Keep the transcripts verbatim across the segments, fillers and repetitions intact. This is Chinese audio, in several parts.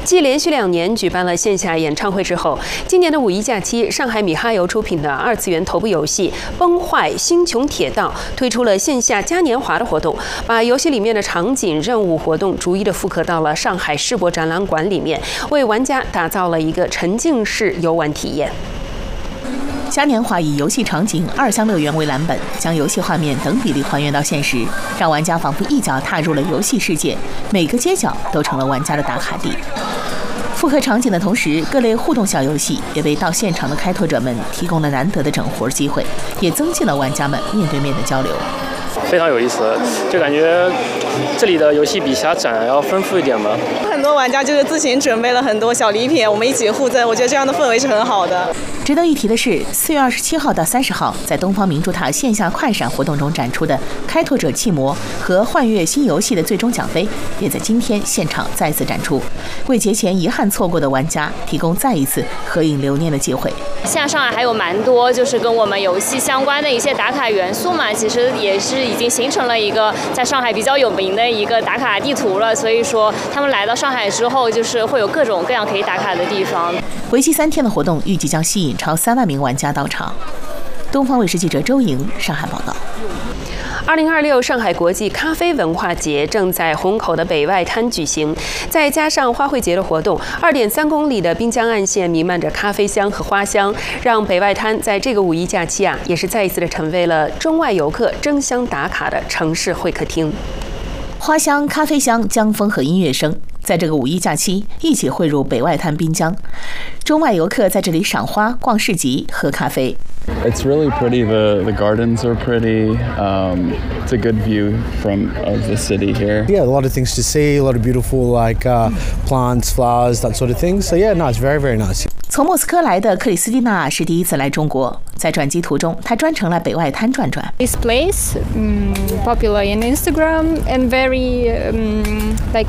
继连续两年举办了线下演唱会之后，今年的五一假期，上海米哈游出品的二次元头部游戏《崩坏：星穹铁道》推出了线下嘉年华的活动，把游戏里面的场景、任务活动逐一的复刻到了上海世博展览馆里面，为玩家打造了一个沉浸式游玩体验。 嘉年华以游戏场景二香乐园为蓝本，将游戏画面等比例还原到现实，让玩家仿佛一脚踏入了游戏世界，每个街角都成了玩家的打卡地。复刻场景的同时，各类互动小游戏也为到现场的开拓者们提供了难得的整活机会，也增进了玩家们面对面的交流。 非常有意思，就感觉这里的游戏比其他展要丰富一点吧。 很多玩家就是自行准备了很多小礼品，我们一起互赠，我觉得这样的氛围是很好的。 值得一提的是，四月二十七号到三十号，在东方明珠塔线下快闪活动中展出的《开拓者气魔》和《幻乐新游戏》的最终奖杯，也在今天现场再次展出，为节前遗憾错过的玩家提供再一次合影留念的机会。 现在上海还有蛮多就是跟我们游戏相关的一些打卡元素嘛，其实也是已经形成了一个在上海比较有名的一个打卡地图了。所以说，他们来到上海之后，就是会有各种各样可以打卡的地方。为期三天的活动，预计将吸引超三万名玩家到场。东方卫视记者周莹上海报道。 二零二六上海国际咖啡文化节正在虹口的北外滩举行，再加上花卉节的活动，二点三公里的滨江岸线弥漫着咖啡香和花香，让北外滩在这个五一假期啊，也是再一次的成为了中外游客争相打卡的城市会客厅。 花香、咖啡香、江风和音乐声，在这个五一假期一起汇入北外滩滨江，中外游客在这里赏花、逛市集、喝咖啡。 It's really pretty. The the gardens are pretty. Um, it's a good view from of the city here. Yeah, a lot of things to see. A lot of beautiful like uh, plants, flowers, that sort of thing. So yeah, no, it's very very nice. 从莫斯科来的克里斯蒂娜是第一次来中国，在转机途中，她专程来北外滩转转。 This place um, popular in Instagram and very um, like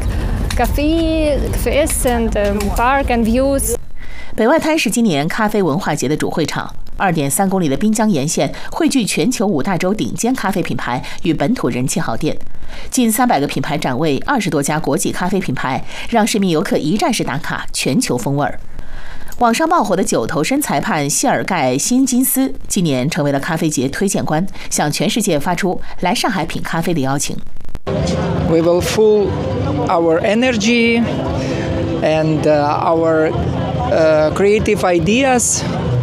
cafe, cafes and um, park and views. 北外滩是今年咖啡文化节的主会场。 二点三公里的滨江沿线汇聚全球五大洲顶尖咖啡品牌与本土人气好店，近三百个品牌展位，二十多家国际咖啡品牌，让市民游客一站式打卡全球风味儿。网上爆火的九头身裁判谢尔盖辛金斯今年成为了咖啡节推荐官，向全世界发出来上海品咖啡的邀请。 We will full our energy and our uh, creative ideas.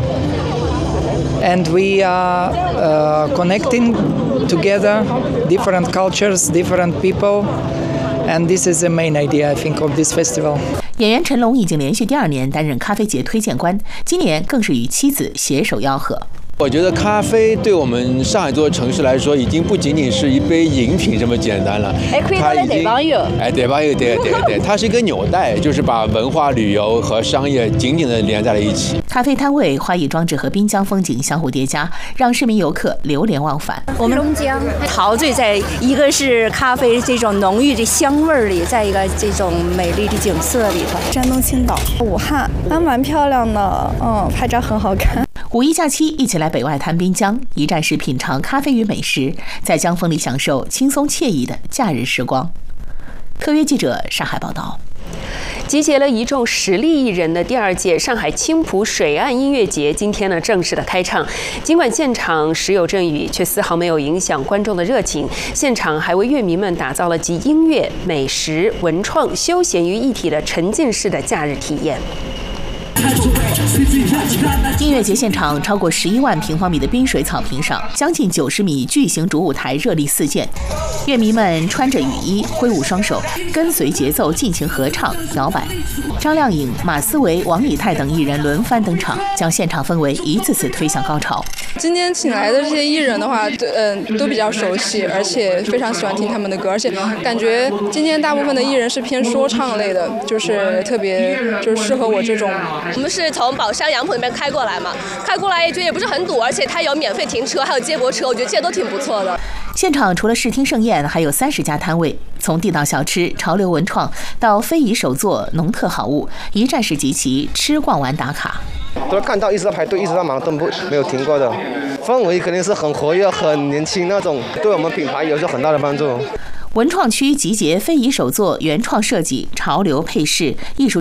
And we are uh, connecting together different cultures, different people, and this is the main idea, I think, of this festival. 演员陈龙已经连续第二年担任咖啡节推荐官，今年更是与妻子携手吆喝。 我觉得咖啡对我们上海这座城市来说，已经不仅仅是一杯饮品这么简单了。 哎，可以到来地方游。 哎，地方游，对对对，它是一个纽带，就是把文化旅游和商业紧紧的连在了一起。 咖啡摊位、花艺装置和滨江风景相互叠加，让市民游客流连忘返。 我们龙江陶醉在一个是咖啡这种浓郁的香味里，再一个这种美丽的景色里头。 山东青岛、武汉，还蛮漂亮的，嗯，拍照很好看。 五一假期，一起来北外滩滨江，一站式品尝咖啡与美食，在江风里享受轻松惬意的假日时光。特约记者上海报道。 集结了一众实力艺人的第二届上海青浦水岸音乐节，今天呢正式的开唱。尽管现场时有阵雨，却丝毫没有影响观众的热情。现场还为乐迷们打造了集音乐、美食、文创、休闲于一体的沉浸式的假日体验。 音乐节现场超过十一万平方米的滨水草坪上，将近九十米巨型主舞台热力四溅，乐迷们穿着雨衣，挥舞双手，跟随节奏尽情合唱摇摆。张靓颖、马思唯、王以太等艺人轮番登场，将现场氛围一次次推向高潮。 今天请来的这些艺人的话，嗯、呃，都比较熟悉，而且非常喜欢听他们的歌，而且感觉今天大部分的艺人是偏说唱类的，就是特别就是适合我这种。 我们是从宝山杨浦那边开过来嘛，开过来也觉得也不是很堵，而且它有免费停车，还有接驳车，我觉得这些都挺不错的。 现场除了视听盛宴，还有三十家摊位，从地道小吃、潮流文创到非遗手作、农特好物，一站式集齐，吃逛玩打卡。 都看到一直在排队，一直在忙，都不没有停过的。氛围肯定是很活跃、很年轻那种，对我们品牌有着很大的帮助。 文创区集结非遗手作、原创设计、潮流配饰、艺术